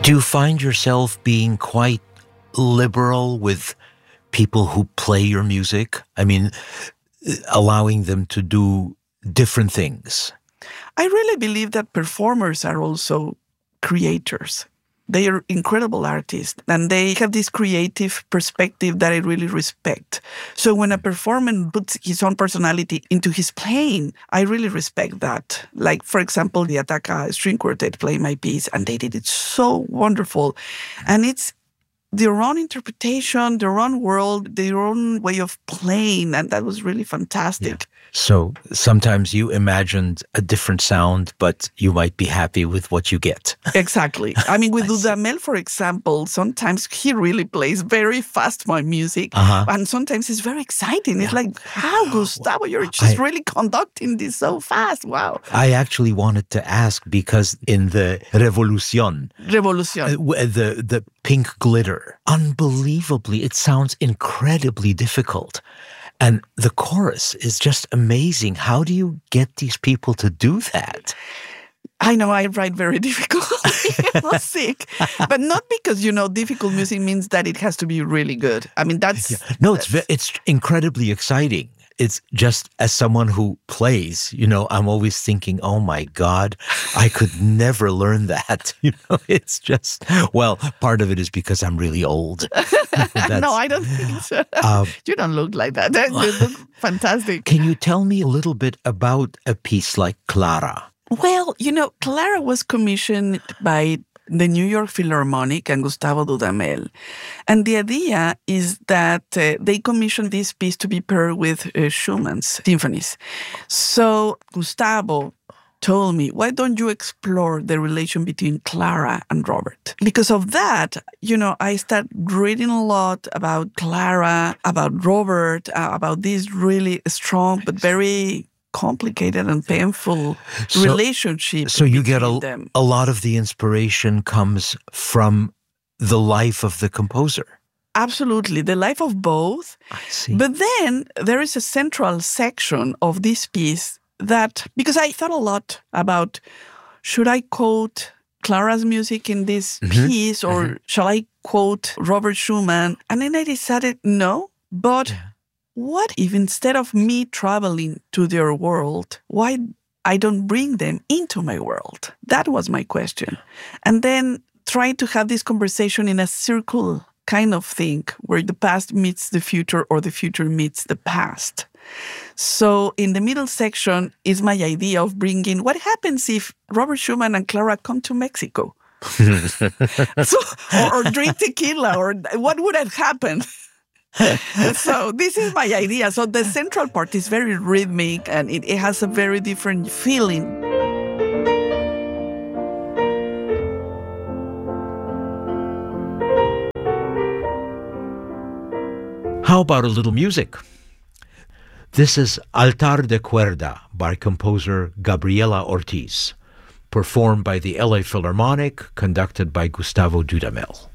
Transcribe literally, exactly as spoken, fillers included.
Do you find yourself being quite liberal with people who play your music? I mean, allowing them to do different things. I really believe that performers are also creators. They are incredible artists, and they have this creative perspective that I really respect. So when a performer puts his own personality into his playing, I really respect that. Like, for example, the Ataca String Quartet played my piece, and they did it so wonderful. And it's their own interpretation, their own world, their own way of playing, and that was really fantastic. Yeah. So sometimes you imagined a different sound, but you might be happy with what you get. Exactly. I mean, with Dudamel, for example, sometimes he really plays very fast my music, uh-huh. and sometimes it's very exciting. Yeah. It's like, how, Gustavo, you're just I, really conducting this so fast. Wow. I actually wanted to ask because in the Revolucion, Revolucion. Uh, the, the pink glitter, unbelievably, it sounds incredibly difficult. And the chorus is just amazing. How do you get these people to do that? I know I write very difficult music, but not because, you know, difficult music means that it has to be really good. I mean, that's... Yeah. No, it's it's incredibly exciting. It's just as someone who plays, you know, I'm always thinking, oh my God, I could never learn that. You know, it's just, well, part of it is because I'm really old. No, I don't think so. Um, you don't look like that. You look fantastic. Can you tell me a little bit about a piece like Clara? Well, you know, Clara was commissioned by the New York Philharmonic and Gustavo Dudamel. And the idea is that uh, they commissioned this piece to be paired with uh, Schumann's symphonies. So Gustavo told me, why don't you explore the relation between Clara and Robert? Because of that, you know, I started reading a lot about Clara, about Robert, uh, about this really strong but very complicated and painful so, relationship. So you get a, them. a lot of the inspiration comes from the life of the composer. Absolutely, the life of both. I see. But then there is a central section of this piece that, because I thought a lot about, should I quote Clara's music in this mm-hmm. piece or mm-hmm. shall I quote Robert Schumann? And then I decided, no, but yeah. What if instead of me traveling to their world, why I don't bring them into my world? That was my question. And then trying to have this conversation in a circle kind of thing where the past meets the future or the future meets the past. So in the middle section is my idea of bringing what happens if Robert Schumann and Clara come to Mexico? so, or, or drink tequila, or what would have happened? So this is my idea. So the central part is very rhythmic and it, it has a very different feeling. How about a little music? This is Altar de Cuerda by composer Gabriela Ortiz, performed by the L A Philharmonic, conducted by Gustavo Dudamel.